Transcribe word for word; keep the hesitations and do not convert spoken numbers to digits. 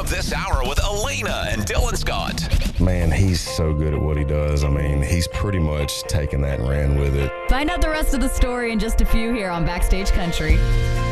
this hour with Elena and Dylan Scott. Man, he's so good at what he does. I mean, he's pretty much taken that and ran with it. Find out the rest of the story in just a few here on Backstage Country.